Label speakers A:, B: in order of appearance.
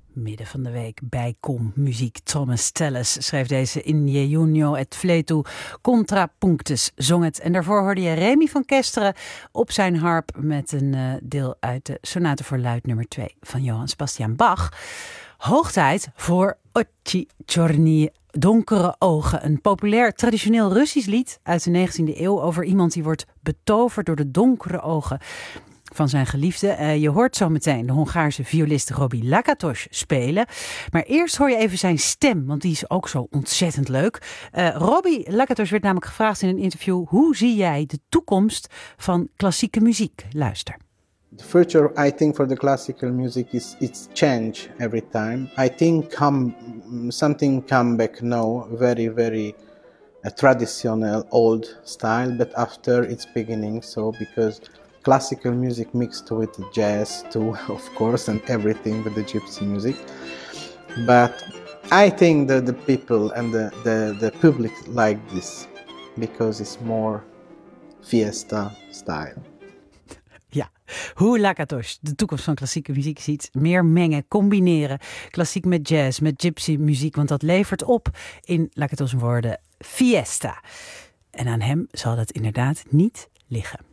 A: Midden van de week bij Com Muziek. Thomas Tallis schreef deze In je Junio et Fletu Contrapunctus, zong het. En daarvoor hoorde je Remy van Kesteren op zijn harp met een deel uit de Sonate voor luid nummer 2 van Johann Sebastian Bach. Hoog tijd voor Ochi Chorny, Donkere Ogen. Een populair traditioneel Russisch lied uit de 19e eeuw over iemand die wordt betoverd door de donkere ogen van zijn geliefde. Je hoort zo meteen de Hongaarse violist Robi Lakatos spelen. Maar eerst hoor je even zijn stem, want die is ook zo ontzettend leuk. Robi Lakatos werd namelijk gevraagd in een interview: hoe zie jij de toekomst van klassieke muziek? Luister.
B: The future, I think, for the classical music it's change every time. I think something come back now, very, very traditional, old style, but after its beginning, so because classical music mixed with jazz too, of course, and everything with the gypsy music. But I think that the people and the public like this because it's more fiesta style.
A: Ja, hoe Lakatos de toekomst van klassieke muziek ziet. Meer mengen, combineren. Klassiek met jazz, met gypsy muziek. Want dat levert op, in Lakatos' woorden, fiesta. En aan hem zal dat inderdaad niet liggen.